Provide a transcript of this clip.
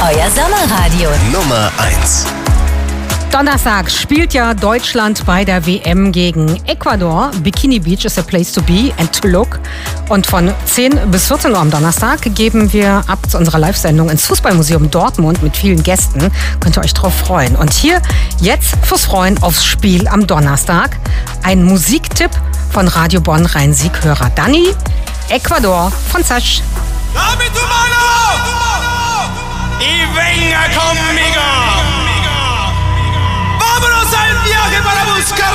Euer Sommerradio Nummer 1. Donnerstag spielt ja Deutschland bei der WM gegen Ecuador. Bikini Beach is a place to be and to look. Und von 10 bis 14 Uhr am Donnerstag geben wir ab zu unserer Live-Sendung ins Fußballmuseum Dortmund mit vielen Gästen. Könnt ihr euch drauf freuen. Und hier jetzt fürs Freuen aufs Spiel am Donnerstag ein Musiktipp von Radio Bonn Rhein-Sieg-Hörer Danny. Ecuador von Sash. Dame tu mano y venga conmigo. Vámonos al viaje para buscar